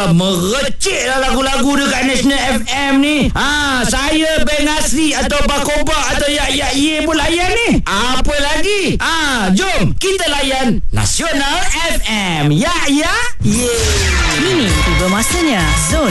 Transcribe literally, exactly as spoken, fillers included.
Ah, merecik lah lagu-lagu dekat National F M ni. Ah, saya Ben Asri atau Bakoba atau Ya Ya Ye pun layan ni. Apa lagi? Ah, jom kita layan Nasional F M. Ya Ya Ye. Kini tiba masanya Zon